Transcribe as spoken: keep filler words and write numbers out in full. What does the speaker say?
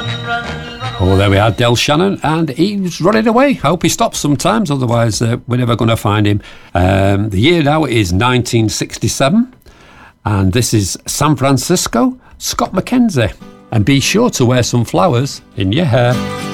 Oh, there we are, Del Shannon, and he's running away. I hope he stops sometimes, otherwise uh, we're never going to find him. Um, the year now is nineteen sixty-seven, and this is San Francisco, Scott McKenzie. And be sure to wear some flowers in your hair.